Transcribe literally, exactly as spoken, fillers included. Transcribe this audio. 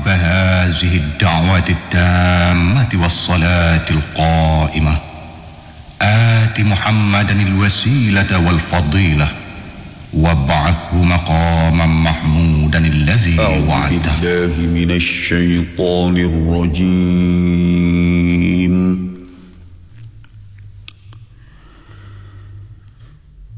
رب هذه الدعوة التامة والصلاة القائمة آت محمدا الوسيلة والفضيلة وابعثه مقاما محمودا الذي وعده. أعوذ بالله من الشيطان الرجيم.